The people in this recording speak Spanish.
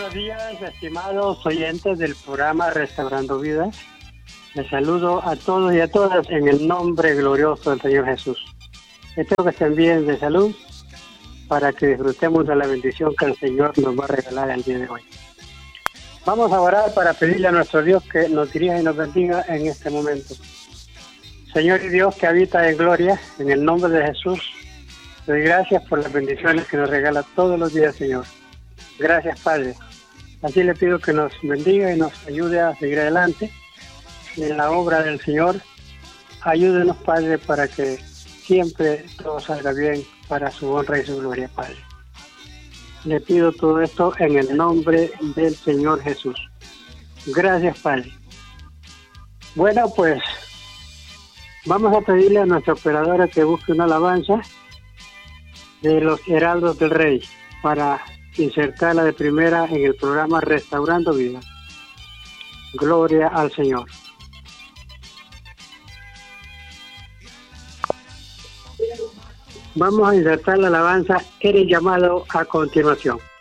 buenos días, estimados oyentes del programa Restaurando Vidas. Les saludo a todos y a todas en el nombre glorioso del Señor Jesús. Espero que estén bien de salud para que disfrutemos de la bendición que el Señor nos va a regalar el día de hoy. Vamos a orar para pedirle a nuestro Dios que nos dirija y nos bendiga en este momento. Señor y Dios que habita en gloria, en el nombre de Jesús, te doy gracias por las bendiciones que nos regala todos los días, Señor. Gracias, Padre. Así le pido que nos bendiga y nos ayude a seguir adelante en la obra del Señor. Ayúdenos, Padre, para que siempre todo salga bien para su honra y su gloria, Padre. Le pido todo esto en el nombre del Señor Jesús. Gracias, Padre. Bueno, pues vamos a pedirle a nuestra operadora que busque una alabanza de los Heraldos del Rey para insertarla de primera en el programa Restaurando Vidas. Gloria al Señor. Vamos a insertar la alabanza Eres llamado a continuación.